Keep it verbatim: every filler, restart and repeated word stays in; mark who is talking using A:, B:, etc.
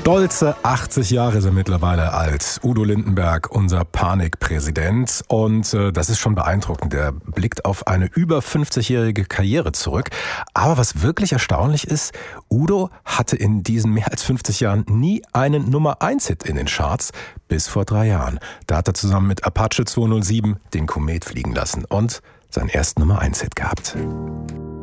A: Stolze achtzig Jahre ist er mittlerweile alt. Udo Lindenberg, unser Panikpräsident. Und äh, das ist schon beeindruckend. Er blickt auf eine über fünfzigjährige Karriere zurück. Aber was wirklich erstaunlich ist, Udo hatte in diesen mehr als fünfzig Jahren nie einen Nummer eins Hit in den Charts. Bis vor drei Jahren. Da hat er zusammen mit Apache zweihundertsieben den Komet fliegen lassen und seinen ersten Nummer eins Hit gehabt.